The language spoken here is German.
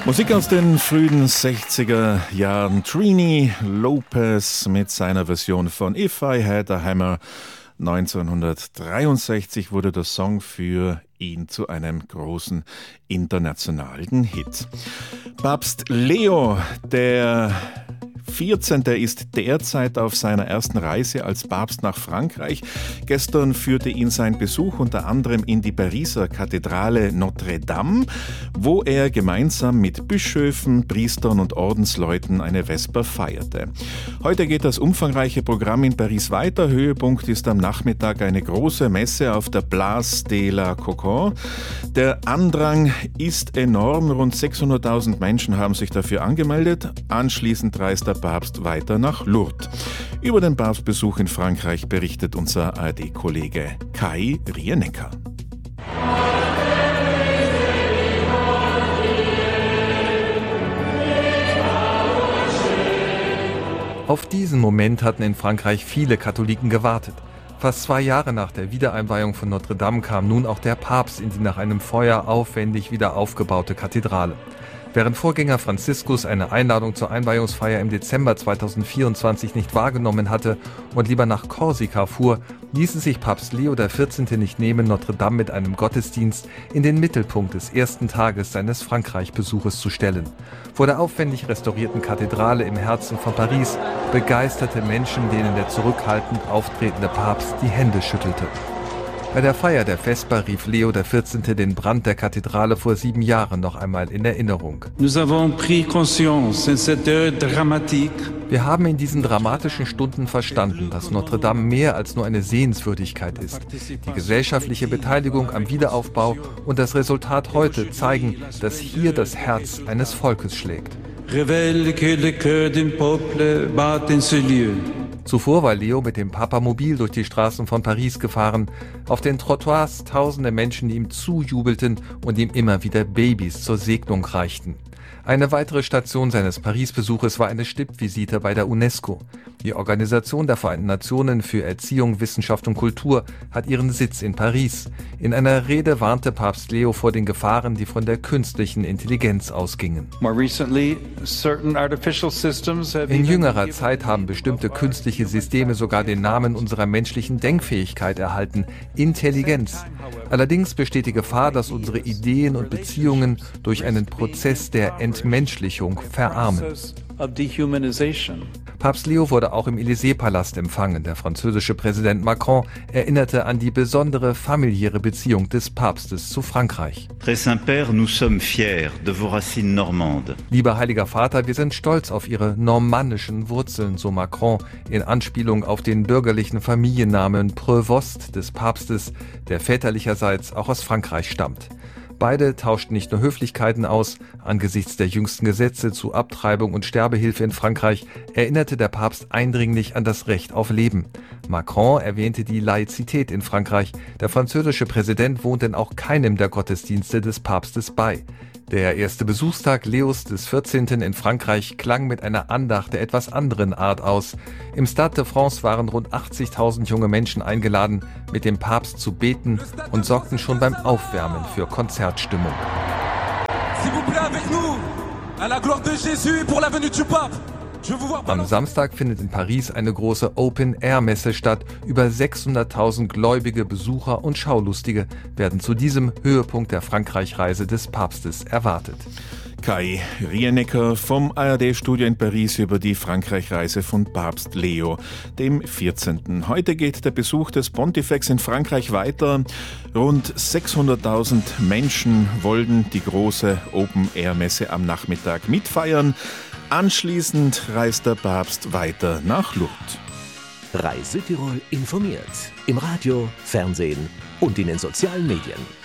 Musik aus den frühen 60er Jahren. Trini Lopez mit seiner Version von If I Had a Hammer. 1963 wurde der Song für ihn zu einem großen internationalen Hit. Papst Leo, der 14. ist derzeit auf seiner ersten Reise als Papst nach Frankreich. Gestern führte ihn sein Besuch unter anderem in die Pariser Kathedrale Notre Dame, wo er gemeinsam mit Bischöfen, Priestern und Ordensleuten eine Vesper feierte. Heute geht das umfangreiche Programm in Paris weiter. Höhepunkt ist am Nachmittag eine große Messe auf der Place de la Concorde. Der Andrang ist enorm. Rund 600.000 Menschen haben sich dafür angemeldet. Anschließend reist der Papst weiter nach Lourdes. Über den Papstbesuch in Frankreich berichtet unser ARD-Kollege Kai Rienecker. Auf diesen Moment hatten in Frankreich viele Katholiken gewartet. Fast 2 Jahre nach der Wiedereinweihung von Notre Dame kam nun auch der Papst in die nach einem Feuer aufwendig wieder aufgebaute Kathedrale. Während Vorgänger Franziskus eine Einladung zur Einweihungsfeier im Dezember 2024 nicht wahrgenommen hatte und lieber nach Korsika fuhr, ließ es sich Papst Leo XIV. Nicht nehmen, Notre Dame mit einem Gottesdienst in den Mittelpunkt des ersten Tages seines Frankreich-Besuches zu stellen. Vor der aufwendig restaurierten Kathedrale im Herzen von Paris begeisterte Menschen, denen der zurückhaltend auftretende Papst die Hände schüttelte. Bei der Feier der Vesper rief Leo XIV. Den Brand der Kathedrale vor 7 Jahren noch einmal in Erinnerung. Wir haben in diesen dramatischen Stunden verstanden, dass Notre Dame mehr als nur eine Sehenswürdigkeit ist. Die gesellschaftliche Beteiligung am Wiederaufbau und das Resultat heute zeigen, dass hier das Herz eines Volkes schlägt. Zuvor war Leo mit dem Papamobil durch die Straßen von Paris gefahren. Auf den Trottoirs tausende Menschen, die ihm zujubelten und ihm immer wieder Babys zur Segnung reichten. Eine weitere Station seines Paris-Besuches war eine Stippvisite bei der UNESCO. Die Organisation der Vereinten Nationen für Erziehung, Wissenschaft und Kultur hat ihren Sitz in Paris. In einer Rede warnte Papst Leo vor den Gefahren, die von der künstlichen Intelligenz ausgingen. In jüngerer Zeit haben bestimmte künstliche Systeme sogar den Namen unserer menschlichen Denkfähigkeit erhalten: Intelligenz. Allerdings besteht die Gefahr, dass unsere Ideen und Beziehungen durch einen Prozess der Entmenschlichung verarmen. Papst Leo wurde auch im Élysée-Palast empfangen. Der französische Präsident Macron erinnerte an die besondere familiäre Beziehung des Papstes zu Frankreich. Très Saint-Père, nous sommes fiers de vos racines normandes. Lieber Heiliger Vater, wir sind stolz auf Ihre normannischen Wurzeln, so Macron, in Anspielung auf den bürgerlichen Familiennamen Prévost des Papstes, der väterlicherseits auch aus Frankreich stammt. Beide tauschten nicht nur Höflichkeiten aus. Angesichts der jüngsten Gesetze zu Abtreibung und Sterbehilfe in Frankreich erinnerte der Papst eindringlich an das Recht auf Leben. Macron erwähnte die Laizität in Frankreich. Der französische Präsident wohnt denn auch keinem der Gottesdienste des Papstes bei. Der erste Besuchstag Leos XIV. In Frankreich klang mit einer Andacht der etwas anderen Art aus. Im Stade de France waren rund 80.000 junge Menschen eingeladen, mit dem Papst zu beten und sorgten schon beim Aufwärmen für Konzertstimmung. Am Samstag findet in Paris eine große Open-Air-Messe statt. Über 600.000 Gläubige, Besucher und Schaulustige werden zu diesem Höhepunkt der Frankreich-Reise des Papstes erwartet. Kai Rienecker vom ARD-Studio in Paris über die Frankreich-Reise von Papst Leo dem 14. Heute geht der Besuch des Pontifex in Frankreich weiter. Rund 600.000 Menschen wollen die große Open-Air-Messe am Nachmittag mitfeiern. Anschließend reist der Papst weiter nach Lourdes. Reis Südtirol informiert. Im Radio, Fernsehen und in den sozialen Medien.